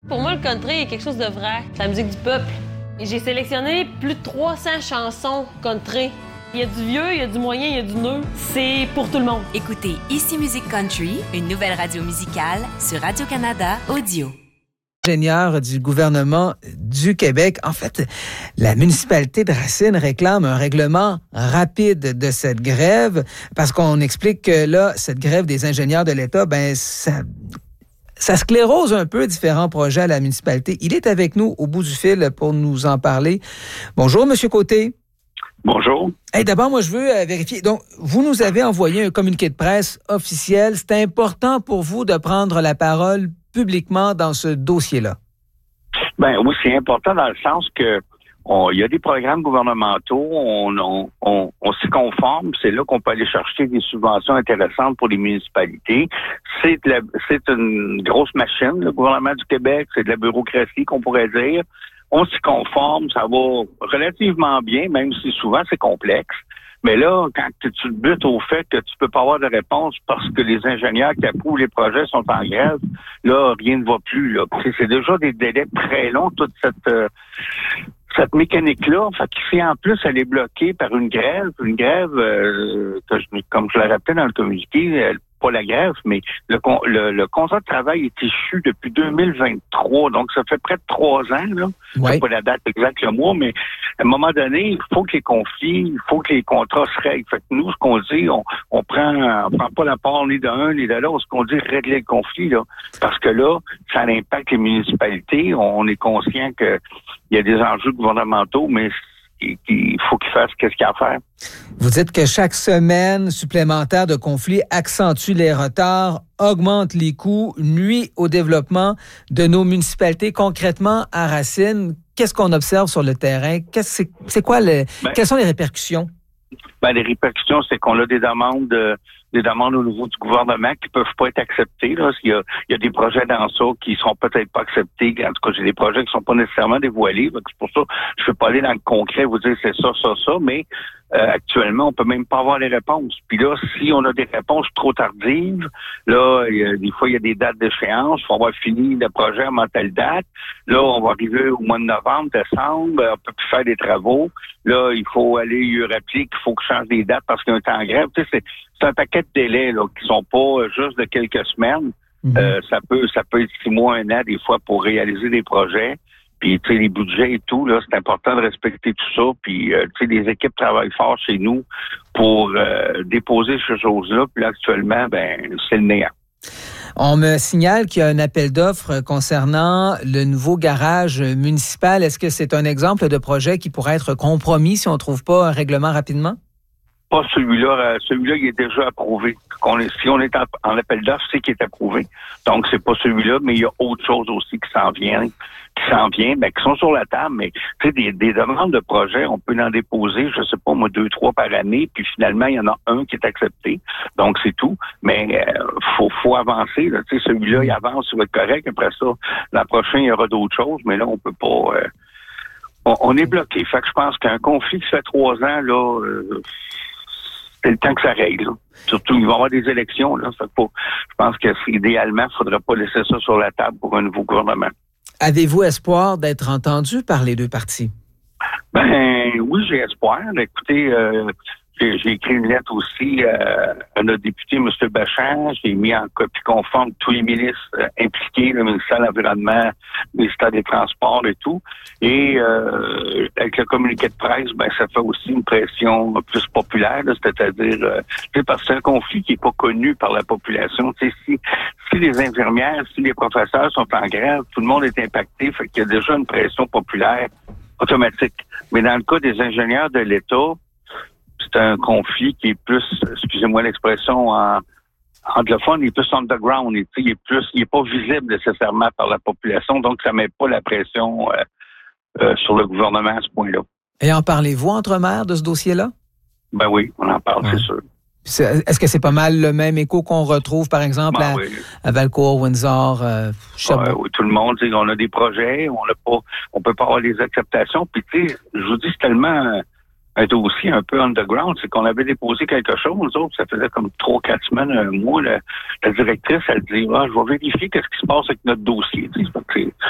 Pour moi, le country est quelque chose de vrai. C'est la musique du peuple. Et j'ai sélectionné plus de 300 chansons country. Il y a du vieux, il y a du moyen, il y a du neuf. C'est pour tout le monde. Écoutez Ici Musique Country, une nouvelle radio musicale sur Radio-Canada Audio. Ingénieur du gouvernement du Québec. En fait, la municipalité de Racine réclame un règlement rapide de cette grève parce qu'on explique que là, cette grève des ingénieurs de l'État, ça sclérose un peu différents projets à la municipalité. Il est avec nous au bout du fil pour nous en parler. Bonjour, Monsieur Côté. Bonjour. Hey, d'abord, moi, je veux vérifier. Donc, vous nous avez envoyé un communiqué de presse officiel. C'est important pour vous de prendre la parole publiquement dans ce dossier-là? Ben oui, c'est important dans le sens que il y a des programmes gouvernementaux, on s'y conforme, c'est là qu'on peut aller chercher des subventions intéressantes pour les municipalités. C'est une grosse machine, le gouvernement du Québec, c'est de la bureaucratie qu'on pourrait dire. On s'y conforme, ça va relativement bien, même si souvent c'est complexe. Mais là, quand tu te butes au fait que tu peux pas avoir de réponse parce que les ingénieurs qui approuvent les projets sont en grève, là, rien ne va plus. Là. C'est déjà des délais très longs, toute cette mécanique-là. Fait qu'il fait en plus, elle est bloquée par une grève. Une grève, comme je l'ai rappelé dans le communiqué, pas la grève, mais le contrat de travail est issu depuis 2023. Donc, ça fait près de 3 ans, là. Ouais. C'est pas la date exacte, le mois, mais à un moment donné, il faut que les conflits, il faut que les contrats se règlent. Fait que nous, ce qu'on dit, on prend pas la part ni de l'un ni de l'autre. Ce qu'on dit, régler le conflit, là. Parce que là, ça impacte les municipalités. On est conscient que il y a des enjeux gouvernementaux, mais il faut qu'ils fassent ce qu'il y a à faire. Vous dites que chaque semaine supplémentaire de conflit accentue les retards, augmente les coûts, nuit au développement de nos municipalités. Concrètement, à Racine, qu'est-ce qu'on observe sur le terrain? Quelles sont les répercussions? Les répercussions, c'est qu'on a des demandes au niveau du gouvernement qui peuvent pas être acceptées. Là. Il y a des projets dans ça qui sont peut-être pas acceptés. En tout cas, j'ai des projets qui sont pas nécessairement dévoilés. Donc, c'est pour ça que je peux pas aller dans le concret, vous dire c'est ça, mais actuellement, on peut même pas avoir les réponses. Puis là, si on a des réponses trop tardives, là, des fois, il y a des dates d'échéance. Il faut avoir fini le projet à telle date. Là, on va arriver au mois de novembre, décembre, on peut plus faire des travaux. Là, il faut aller lui rappeler qu'il faut que change des dates parce qu'il y a un temps en grève. Tu sais, c'est un paquet de délais là, qui sont pas juste de quelques semaines. Mm-hmm. Ça peut être 6 mois, 1 an, des fois, pour réaliser des projets. Puis, tu sais, les budgets et tout, là, c'est important de respecter tout ça. Puis, tu sais, les équipes travaillent fort chez nous pour déposer ces choses-là. Puis là, actuellement, c'est le néant. On me signale qu'il y a un appel d'offres concernant le nouveau garage municipal. Est-ce que c'est un exemple de projet qui pourrait être compromis si on ne trouve pas un règlement rapidement? Pas celui-là. Celui-là, il est déjà approuvé. Si on est en appel d'offres, c'est qu'il est approuvé. Donc, c'est pas celui-là, mais il y a autre chose aussi qui s'en vient, qui sont sur la table. Mais, tu sais, des demandes de projets, on peut en déposer, je sais pas, moi, 2, 3 par année, puis finalement, il y en a un qui est accepté. Donc, c'est tout. Mais, faut avancer, là. Tu sais, celui-là, il avance, il va être correct. Après ça, l'an prochain, il y aura d'autres choses, mais là, on peut pas, on est bloqué. Fait que je pense qu'un conflit qui fait 3 ans, là, c'est le temps que ça règle. Là. Surtout, il va y avoir des élections. Là. Je pense que idéalement, il ne faudrait pas laisser ça sur la table pour un nouveau gouvernement. Avez-vous espoir d'être entendu par les deux partis? Oui, j'ai espoir. Écoutez, j'ai écrit une lettre aussi à notre député, M. Bachand. J'ai mis en copie conforme tous les ministres impliqués, le ministère de l'Environnement, le ministère des Transports et tout. Et avec le communiqué de presse, ça fait aussi une pression plus populaire, là, c'est-à-dire parce que c'est un conflit qui n'est pas connu par la population. Si les infirmières, si les professeurs sont en grève, tout le monde est impacté, fait qu'il y a déjà une pression populaire automatique. Mais dans le cas des ingénieurs de l'État, c'est un conflit qui est plus, excusez-moi l'expression, anglophone, il est plus underground. Il est pas visible nécessairement par la population, donc ça met pas la pression sur le gouvernement à ce point-là. Et en parlez-vous entre maires de ce dossier-là? Oui, on en parle, c'est sûr. Est-ce que c'est pas mal le même écho qu'on retrouve, par exemple, à Valcourt, Windsor, Sherbrooke? Oui, tout le monde, on a des projets, on peut pas avoir les acceptations. Puis, tu sais, je vous dis, c'est tellement un dossier un peu underground, c'est qu'on avait déposé quelque chose, nous autres, ça faisait comme 3-4 semaines, un mois, la directrice, elle dit, je vais vérifier qu'est-ce qui se passe avec notre dossier.